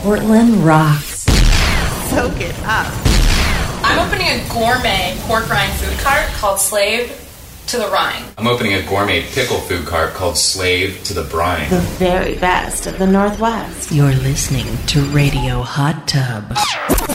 Portland rocks. Soak it up. I'm opening a gourmet pork rind food cart called Slave to the Rhine. I'm opening a gourmet pickle food cart called Slave to the Brine. The very best of the Northwest. You're listening to Radio Hot Tub.